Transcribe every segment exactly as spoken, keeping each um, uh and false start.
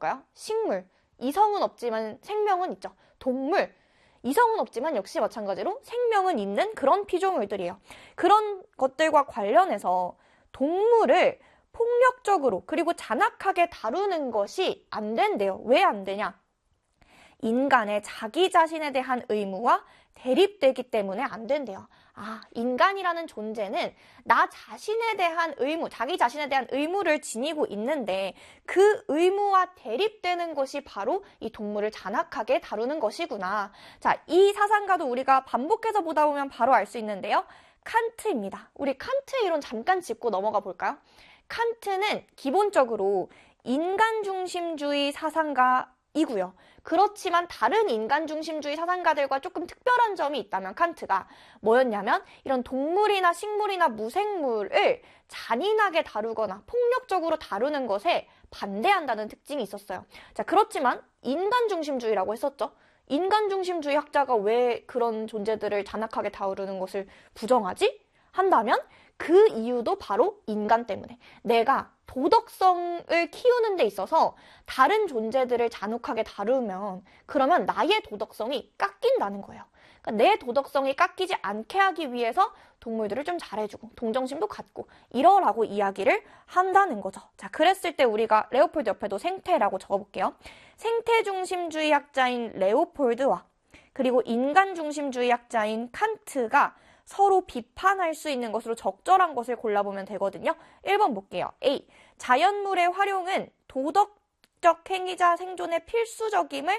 볼까요? 식물, 이성은 없지만 생명은 있죠. 동물, 이성은 없지만 역시 마찬가지로 생명은 있는 그런 피조물들이에요. 그런 것들과 관련해서 동물을 폭력적으로 그리고 잔악하게 다루는 것이 안 된대요. 왜 안 되냐? 인간의 자기 자신에 대한 의무와 대립되기 때문에 안 된대요. 아, 인간이라는 존재는 나 자신에 대한 의무, 자기 자신에 대한 의무를 지니고 있는데 그 의무와 대립되는 것이 바로 이 동물을 잔악하게 다루는 것이구나. 자, 이 사상가도 우리가 반복해서 보다 보면 바로 알 수 있는데요. 칸트입니다. 우리 칸트의 이론 잠깐 짚고 넘어가 볼까요? 칸트는 기본적으로 인간중심주의 사상가이고요. 그렇지만 다른 인간중심주의 사상가들과 조금 특별한 점이 있다면 칸트가 뭐였냐면 이런 동물이나 식물이나 무생물을 잔인하게 다루거나 폭력적으로 다루는 것에 반대한다는 특징이 있었어요. 자, 그렇지만 인간중심주의라고 했었죠. 인간중심주의 학자가 왜 그런 존재들을 잔악하게 다루는 것을 부정하지? 한다면 그 이유도 바로 인간 때문에 내가 도덕성을 키우는 데 있어서 다른 존재들을 잔혹하게 다루면 그러면 나의 도덕성이 깎인다는 거예요. 그러니까 내 도덕성이 깎이지 않게 하기 위해서 동물들을 좀 잘해주고 동정심도 갖고 이러라고 이야기를 한다는 거죠. 자, 그랬을 때 우리가 레오폴드 옆에도 생태라고 적어볼게요. 생태중심주의 학자인 레오폴드와 그리고 인간중심주의 학자인 칸트가 서로 비판할 수 있는 것으로 적절한 것을 골라보면 되거든요. 일 번 볼게요. A. 자연물의 활용은 도덕적 행위자 생존의 필수적임을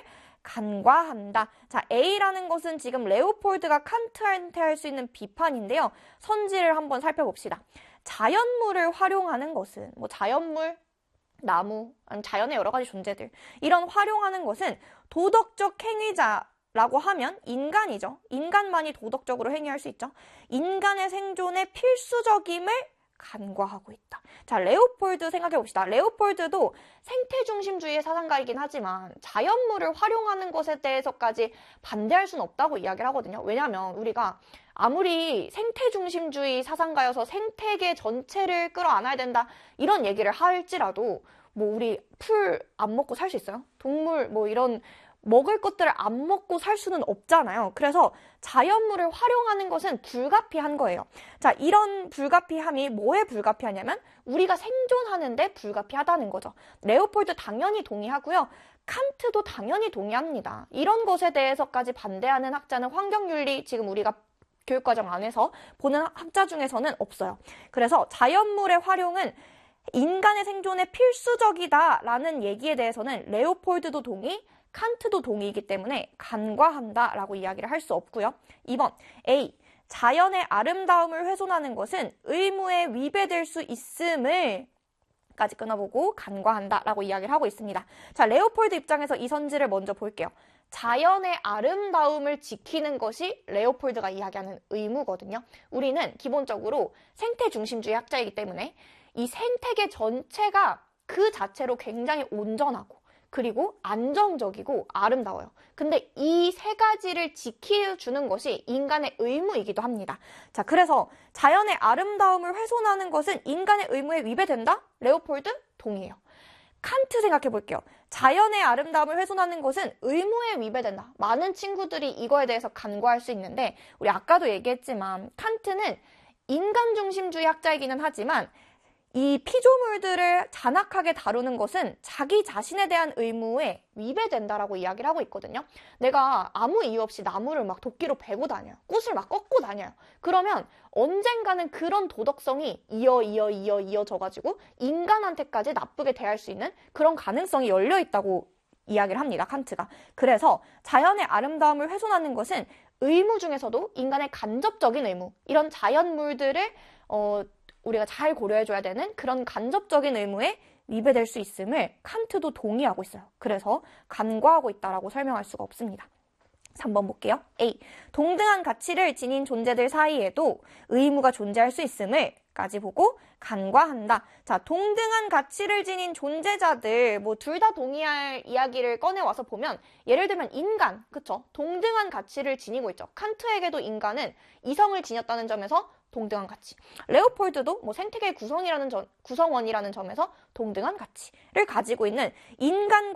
간과한다. 자, A라는 것은 지금 레오폴드가 칸트한테 할 수 있는 비판인데요. 선지를 한번 살펴봅시다. 자연물을 활용하는 것은 뭐 자연물, 나무, 아니면 자연의 여러 가지 존재들 이런 활용하는 것은 도덕적 행위자 라고 하면 인간이죠. 인간만이 도덕적으로 행위할 수 있죠. 인간의 생존의 필수적임을 간과하고 있다. 자, 레오폴드 생각해 봅시다. 레오폴드도 생태중심주의의 사상가이긴 하지만 자연물을 활용하는 것에 대해서까지 반대할 수는 없다고 이야기를 하거든요. 왜냐하면 우리가 아무리 생태중심주의 사상가여서 생태계 전체를 끌어안아야 된다 이런 얘기를 할지라도 뭐 우리 풀 안 먹고 살 수 있어요? 동물 뭐 이런 먹을 것들을 안 먹고 살 수는 없잖아요. 그래서 자연물을 활용하는 것은 불가피한 거예요. 자, 이런 불가피함이 뭐에 불가피하냐면 우리가 생존하는데 불가피하다는 거죠. 레오폴드 당연히 동의하고요. 칸트도 당연히 동의합니다. 이런 것에 대해서까지 반대하는 학자는 환경윤리 지금 우리가 교육과정 안에서 보는 학자 중에서는 없어요. 그래서 자연물의 활용은 인간의 생존에 필수적이다라는 얘기에 대해서는 레오폴드도 동의, 칸트도 동의이기 때문에 간과한다라고 이야기를 할 수 없고요. 이 번 A. 자연의 아름다움을 훼손하는 것은 의무에 위배될 수 있음을 까지 끊어보고 간과한다라고 이야기를 하고 있습니다. 자, 레오폴드 입장에서 이 선지를 먼저 볼게요. 자연의 아름다움을 지키는 것이 레오폴드가 이야기하는 의무거든요. 우리는 기본적으로 생태 중심주의 학자이기 때문에 이 생태계 전체가 그 자체로 굉장히 온전하고 그리고 안정적이고 아름다워요. 근데 이 세 가지를 지켜주는 것이 인간의 의무이기도 합니다. 자, 그래서 자연의 아름다움을 훼손하는 것은 인간의 의무에 위배된다? 레오폴드 동의해요. 칸트 생각해 볼게요. 자연의 아름다움을 훼손하는 것은 의무에 위배된다. 많은 친구들이 이거에 대해서 간과할 수 있는데 우리 아까도 얘기했지만 칸트는 인간 중심주의 학자이기는 하지만 이 피조물들을 잔악하게 다루는 것은 자기 자신에 대한 의무에 위배된다라고 이야기를 하고 있거든요. 내가 아무 이유 없이 나무를 막 도끼로 베고 다녀요. 꽃을 막 꺾고 다녀요. 그러면 언젠가는 그런 도덕성이 이어 이어 이어 이어져가지고 인간한테까지 나쁘게 대할 수 있는 그런 가능성이 열려있다고 이야기를 합니다. 칸트가. 그래서 자연의 아름다움을 훼손하는 것은 의무 중에서도 인간의 간접적인 의무, 이런 자연물들을 어, 우리가 잘 고려해줘야 되는 그런 간접적인 의무에 위배될 수 있음을 칸트도 동의하고 있어요. 그래서 간과하고 있다라고 설명할 수가 없습니다. 삼 번 볼게요. A. 동등한 가치를 지닌 존재들 사이에도 의무가 존재할 수 있음을 까지 보고 간과한다. 자, 동등한 가치를 지닌 존재자들 뭐 둘 다 동의할 이야기를 꺼내와서 보면 예를 들면 인간, 그쵸? 동등한 가치를 지니고 있죠. 칸트에게도 인간은 이성을 지녔다는 점에서 동등한 가치. 레오폴드도 뭐 생태계의 구성이라는 점, 구성원이라는 점에서 동등한 가치를 가지고 있는 인간